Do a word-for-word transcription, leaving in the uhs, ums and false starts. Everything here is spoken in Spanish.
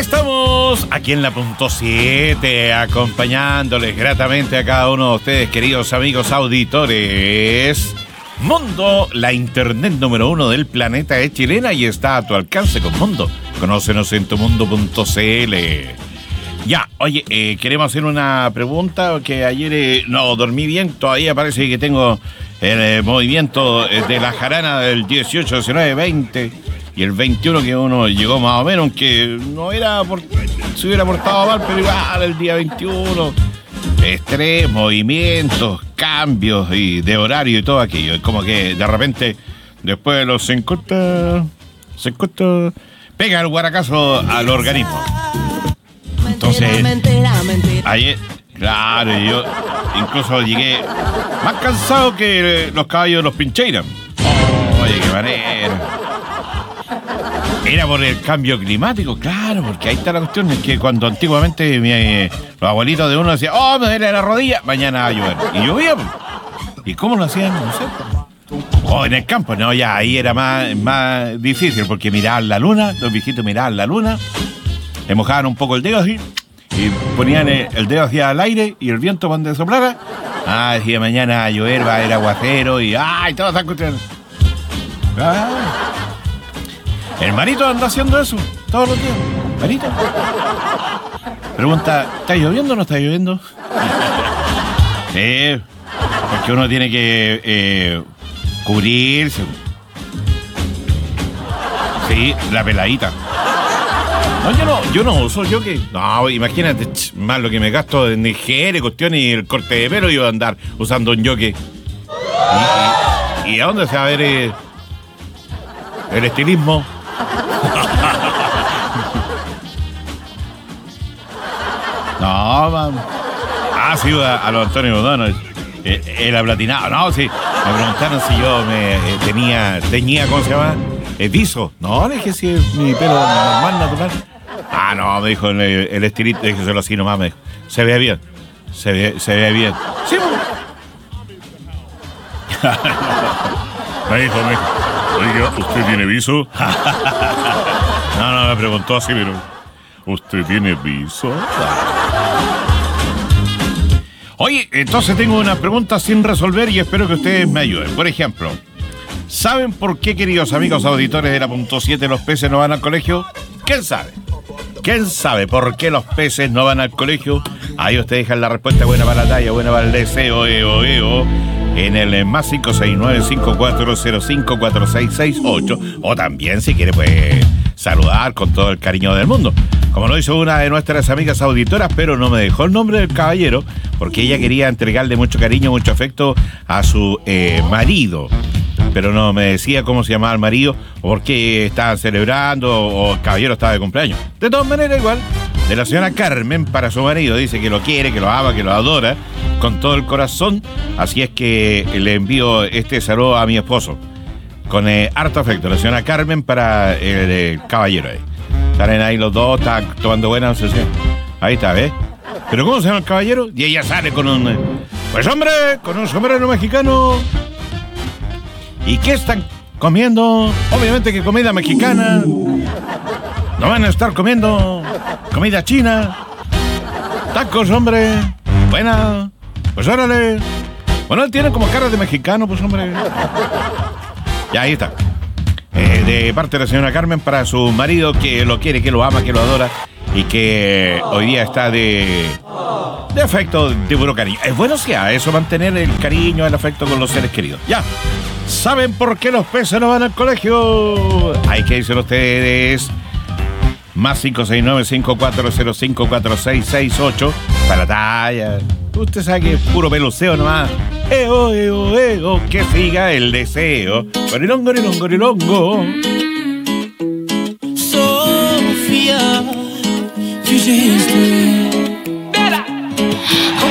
estamos aquí en la punto siete, acompañándoles gratamente a cada uno de ustedes, queridos amigos auditores. Mundo, la internet número uno del planeta, es chilena y está a tu alcance con Mundo. Conócenos en tu mundo punto c l. Ya, oye, eh, queremos hacer una pregunta, que ayer eh, no dormí bien, todavía parece que tengo el eh, movimiento eh, de la jarana del dieciocho, diecinueve, veinte y el veintiuno, que uno llegó más o menos, aunque no era por, se hubiera portado mal, pero igual el día veintiuno, estrés, movimientos, cambios y de horario y todo aquello. Es como que de repente, después de los cincuenta, cincuenta, pega el guaracazo al organismo. Entonces, ayer, claro, yo incluso llegué más cansado que los caballos de los Pincheiras. Oh, oye, qué manera. Era por el cambio climático, claro, porque ahí está la cuestión, es que cuando antiguamente mi, eh, los abuelitos de uno decían, oh, me duele la rodilla, mañana va a llover. Y llovía, pues. ¿Y cómo lo hacían? No sé. O en el campo, no, ya ahí era más, más difícil, porque miraban la luna, los viejitos miraban la luna, le mojaban un poco el dedo así, y ponían el, el dedo hacia el aire, y el viento cuando soplara, ah, decía, mañana va a llover, va a haber aguacero, y ay, todas esas cuestiones. Ah. El Marito anda haciendo eso todos los días. Marito. Pregunta, ¿está lloviendo o no está lloviendo? Sí, porque uno tiene que eh, cubrirse. Sí, la peladita. No, yo no, yo no uso, yo que... No, imagínate, ch, más lo que me gasto en higiene, cuestiones y el corte de pelo, yo voy a andar usando un yoke. ¿Y, y, y a dónde se va a ver eh, el estilismo? No, man. Ah, sí, a, a los Antonio O'Donnell. Eh, el aplatinado. No, sí. Me preguntaron si yo me eh, tenía, teñía, ¿cómo se llama? ¿Es viso? No, dije si es mi pelo normal, natural. Ah, no, me dijo el, el estilista, déjeselo así nomás, me dijo. Se ve bien. Se ve, se ve bien. Sí, me dijo, me dijo. Oiga, ¿usted tiene viso? No, no, me preguntó así, pero... ¿Usted tiene viso? Oye, entonces tengo una pregunta sin resolver y espero que ustedes me ayuden. Por ejemplo, ¿saben por qué, queridos amigos auditores de la punto siete, los peces no van al colegio? ¿Quién sabe? ¿Quién sabe por qué los peces no van al colegio? Ahí ustedes dejan la respuesta buena para la talla, buena para el deseo, eo, eo. En el más cinco seis nueve, cinco cuatro cero cinco, cuatro seis seis ocho. O también, si quiere, pues, saludar con todo el cariño del mundo. Como lo hizo una de nuestras amigas auditoras, pero no me dejó el nombre del caballero, porque ella quería entregarle mucho cariño, mucho afecto a su eh, marido. Pero no me decía cómo se llamaba el marido, o por qué estaban celebrando, o el caballero estaba de cumpleaños. De todas maneras, igual, de la señora Carmen para su marido. Dice que lo quiere, que lo ama, que lo adora con todo el corazón. Así es que le envío este saludo a mi esposo con eh, harto afecto. La señora Carmen para el, el caballero ahí. Salen ahí los dos, están tomando buena sesión. Ahí está, ¿ves? ¿Pero cómo se llama el caballero? Y ella sale con un... Pues hombre, con un sombrero mexicano. ¿Y qué están comiendo? Obviamente que comida mexicana. No van a estar comiendo comida china. Tacos, hombre. Buena. Pues órale. Bueno, él tiene como cara de mexicano, pues hombre. Ya, ahí está. Eh, de parte de la señora Carmen para su marido, que lo quiere, que lo ama, que lo adora y que hoy día está de de afecto, de puro cariño. Es bueno sea eso, mantener el cariño, el afecto con los seres queridos. Ya. ¿Saben por qué los peces no van al colegio? Hay que decirlo ustedes. Más cinco seis nueve, cinco cuatro cero cinco, cuatro seis seis ocho para talla. Usted sabe que es puro peluceo nomás. Eo, eo, eo, que siga el deseo. Gorilongo, gorilongo, gorilongo. Sofía, you just